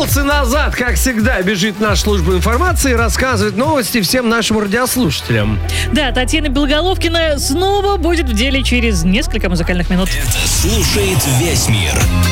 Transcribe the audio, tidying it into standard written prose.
Волосы назад, как всегда, бежит наша служба информации и рассказывает новости всем нашим радиослушателям. Да, Татьяна Белоголовкина снова будет в деле через несколько музыкальных минут. Это слушает весь мир.